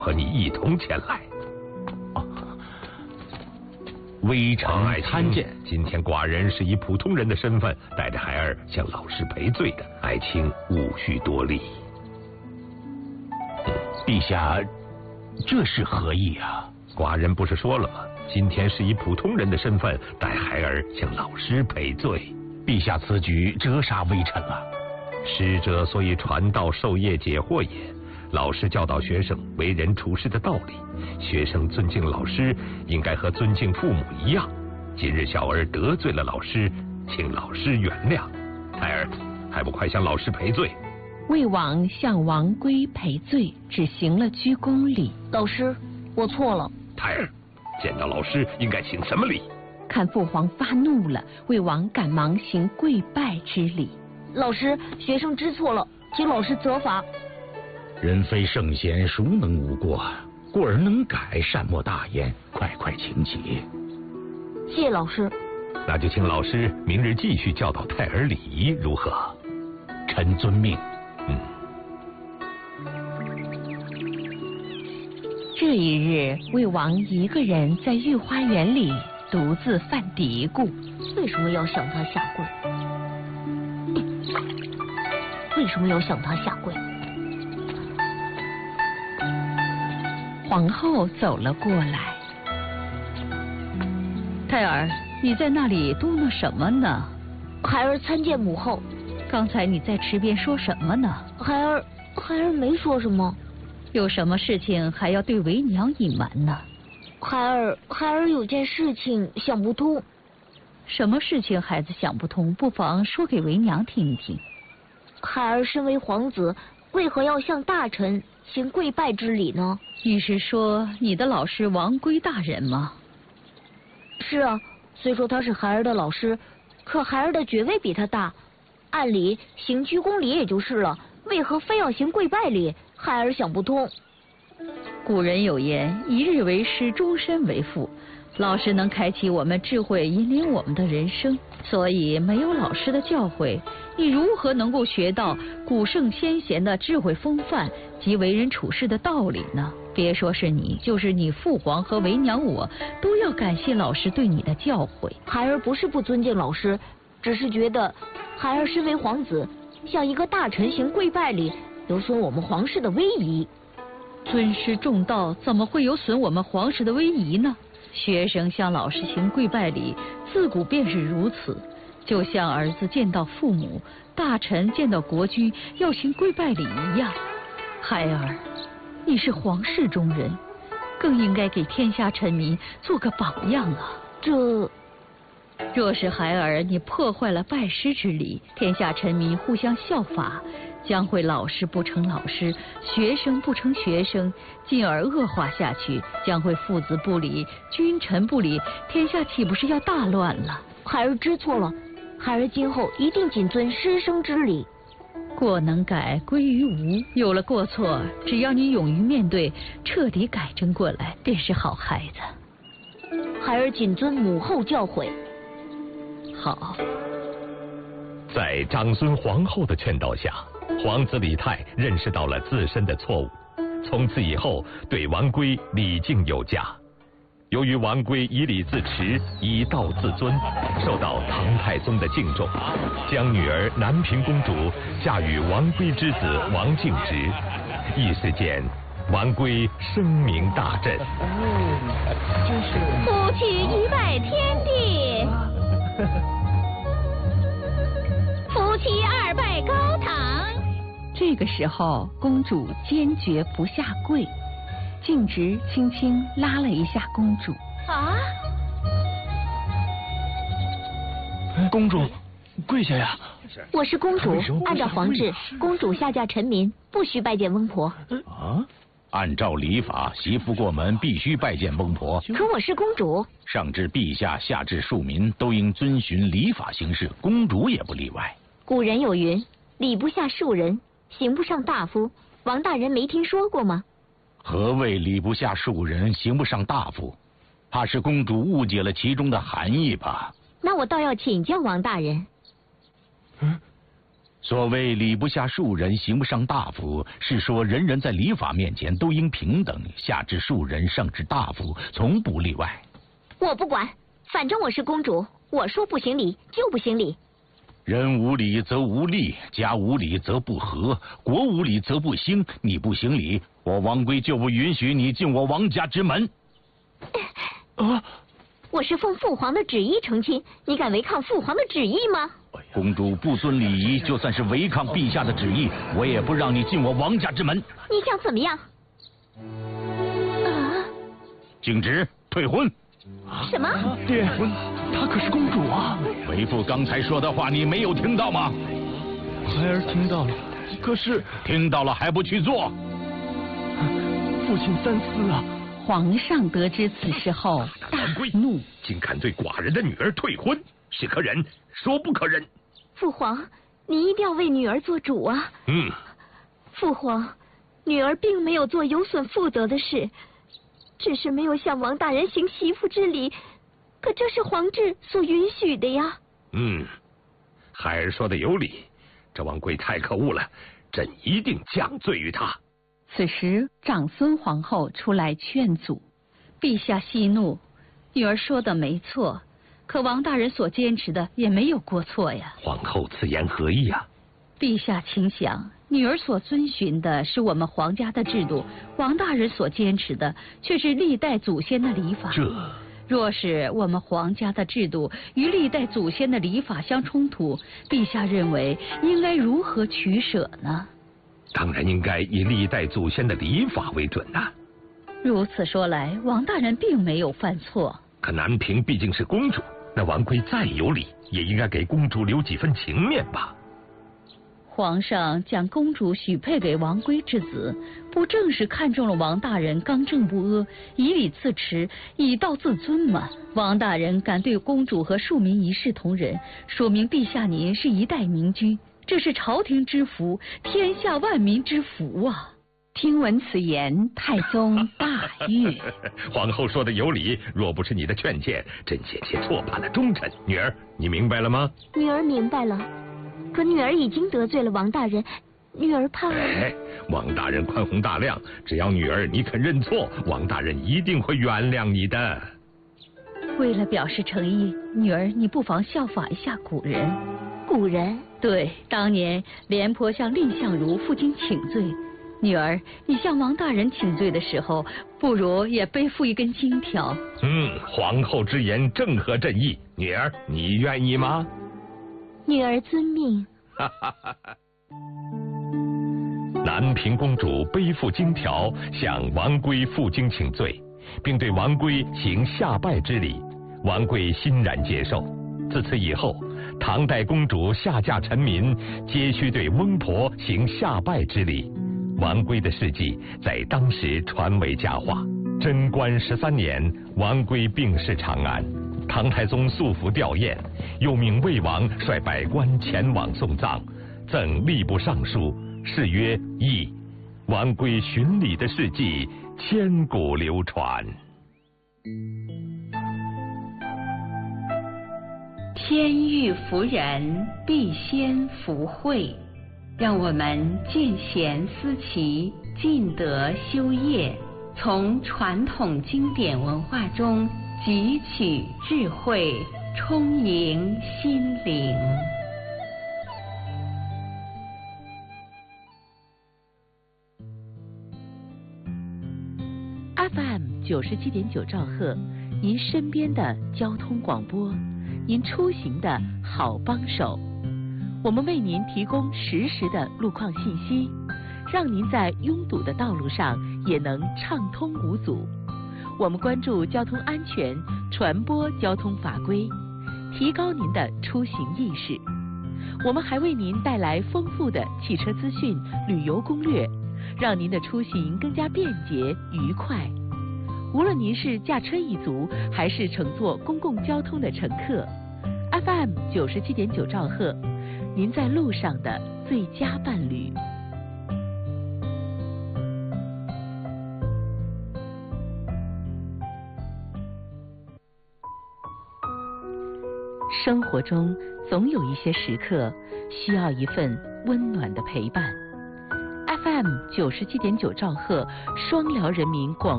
和你一同前来。 微臣参见。 今天寡人是以普通人的身份，带着孩儿向老师赔罪的，爱卿勿需多礼。 陛下，这是何意啊？ 寡人不是说了吗？今天是以普通人的身份，带孩儿向老师赔罪。 陛下此举折杀微臣了。 师者所以传道授业解惑也。老师教导学生为人处事的道理，学生尊敬老师应该和尊敬父母一样。今日小儿得罪了老师，请老师原谅。胎儿还不快向老师赔罪？ 魏王向王圭赔罪，只行了鞠躬礼。 老师，我错了。 胎儿见到老师应该行什么礼？ 看父皇发怒了，魏王赶忙行跪拜之礼。 老师，学生知错了，请老师责罚。 人非圣贤，孰能无过？过而能改，善莫大焉。快快请起。 谢老师。 那就请老师明日继续教导胎儿礼仪，如何？ 臣遵命。 这一日，魏王一个人在御花园里独自犯嘀咕： 为什么要向他下跪？为什么要向他下跪？ 皇后走了过来。 胎儿，你在那里嘟囔什么呢？ 孩儿参见母后。 刚才你在池边说什么呢？ 孩儿没说什么。 有什么事情还要对为娘隐瞒呢？ 孩儿有件事情想不通。 什么事情孩子想不通？不妨说给为娘听一听。 孩儿身为皇子，为何要向大臣行跪拜之礼呢？ 你是说你的老师王圭大人吗？ 是啊，虽说他是孩儿的老师，可孩儿的爵位比他大，按理行鞠躬礼也就是了，为何非要行跪拜礼？孩儿想不通。 古人有言，一日为师，终身为父。老师能开启我们智慧，引领我们的人生，所以没有老师的教诲，你如何能够学到古圣先贤的智慧风范及为人处事的道理呢？别说是你，就是你父皇和为娘我，都要感谢老师对你的教诲。 孩儿不是不尊敬老师，只是觉得孩儿身为皇子，向一个大臣行跪拜礼，有损我们皇室的威仪。 尊师重道，怎么会有损我们皇室的威仪呢？学生向老师行跪拜礼，自古便是如此，就像儿子见到父母，大臣见到国君要行跪拜礼一样。孩儿，你是皇室中人，更应该给天下臣民做个榜样啊！若是孩儿你破坏了拜师之礼，天下臣民互相效法，将会老师不成老师，学生不成学生，进而恶化下去，将会父子不理，君臣不理，天下岂不是要大乱了？ 孩儿知错了，孩儿今后一定谨遵师生之礼。 过能改，归于无。有了过错，只要你勇于面对，彻底改正过来，便是好孩子。 孩儿谨遵母后教诲。 好。 在长孙皇后的劝导下，皇子李泰认识到了自身的错误，从此以后对王圭礼敬有加。由于王圭以礼自持，以道自尊，受到唐太宗的敬重，将女儿南平公主嫁与王圭之子王敬直，一时间王圭声名大振。 夫妻一拜天地，夫妻二拜高堂。 这个时候，公主坚决不下跪，敬直轻轻拉了一下公主。 啊！ 公主，跪下呀！ 我是公主，按照皇制，公主下嫁臣民，不需拜见翁婆。 啊？按照礼法，媳妇过门必须拜见翁婆。 可我是公主。 上至陛下，下至庶民，都应遵循礼法行事，公主也不例外。 古人有云：礼不下庶人，刑不上大夫。王大人没听说过吗？ 何谓礼不下庶人，刑不上大夫？怕是公主误解了其中的含义吧？ 那我倒要请教王大人。 所谓礼不下庶人，刑不上大夫，是说人人在礼法面前都应平等，下至庶人，上至大夫，从不例外。 我不管，反正我是公主，我说不行礼就不行礼。 人无礼则无利，家无礼则不和，国无礼则不兴。你不行礼，我王圭就不允许你进我王家之门。 我是奉父皇的旨意成亲，你敢违抗父皇的旨意吗？ 公主不遵礼仪，就算是违抗陛下的旨意，我也不让你进我王家之门。 你想怎么样？ 径直退婚。 什么？ 爹，她可是公主啊！ 为父刚才说的话，你没有听到吗？ 孩儿听到了，可是听到了还不去做？ 父亲三思啊！ 皇上得知此事后大怒， 竟敢对寡人的女儿退婚，是可忍，说不可忍。 父皇，你一定要为女儿做主啊！父皇，女儿并没有做有损妇德的事，只是没有向王大人行媳妇之礼，可这是皇制所允许的呀。 孩儿说的有理，这王圭太可恶了，朕一定降罪于他。 此时长孙皇后出来劝阻， 陛下息怒，女儿说的没错，可王大人所坚持的也没有过错呀。 皇后此言何意啊？ 陛下请想，女儿所遵循的是我们皇家的制度，王大人所坚持的却是历代祖先的礼法。若是我们皇家的制度与历代祖先的礼法相冲突，陛下认为应该如何取舍呢？ 当然应该以历代祖先的礼法为准啊。 如此说来，王大人并没有犯错。 可南平毕竟是公主，那王圭再有礼，也应该给公主留几分情面吧。 皇上将公主许配给王圭之子，不正是看中了王大人刚正不阿、以礼自持、以道自尊吗？王大人敢对公主和庶民一视同仁，说明陛下您是一代明君，这是朝廷之福，天下万民之福啊！ 听闻此言，太宗大悦。 皇后说的有理，若不是你的劝谏，朕险些错判了忠臣。女儿，你明白了吗？ 女儿明白了，可女儿已经得罪了王大人，女儿怕。 王大人宽宏大量，只要女儿你肯认错，王大人一定会原谅你的。 为了表示诚意，女儿你不妨效法一下古人。 古人？ 对，当年廉颇向蔺相如负荆请罪，女儿你向王大人请罪的时候，不如也背负一根金条。 皇后之言正合朕意，女儿你愿意吗？ 女儿遵命。 南平公主背负金条向王圭负荆请罪，并对王圭行下拜之礼，王圭欣然接受。自此以后，唐代公主下嫁臣民，皆须对翁婆行下拜之礼。王圭的事迹在当时传为佳话。贞观13年，王圭病逝长安，唐太宗肃抚吊唁，又命魏王率百官前往送葬，赠吏部尚书，谥曰义。王圭巡礼的事迹千古流传。 天欲福人，必先福慧。让我们见贤思齐，尽德修业，从传统经典文化中汲取智慧，充盈心灵。 FM 97.9兆赫，您身边的交通广播，您出行的好帮手。我们为您提供实时的路况信息，让您在拥堵的道路上也能畅通无阻。我们关注交通安全，传播交通法规，提高您的出行意识。我们还为您带来丰富的汽车资讯、旅游攻略，让您的出行更加便捷愉快。无论您是驾车一族，还是乘坐公共交通的乘客， FM 97.9兆赫，您在路上的最佳伴侣。 生活中总有一些时刻需要一份温暖的陪伴。FM 97.9兆赫双辽人民广